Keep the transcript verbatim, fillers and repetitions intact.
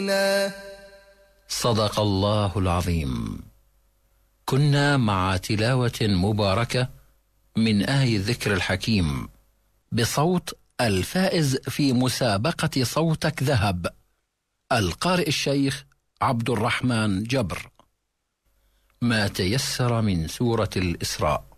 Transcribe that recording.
صدق الله العظيم. كنا مع تلاوة مباركة من آي الذكر الحكيم بصوت الفائز في مسابقة صوتك ذهب، القارئ الشيخ عبد الرحمن جبر. ما تيسر من سورة الإسراء.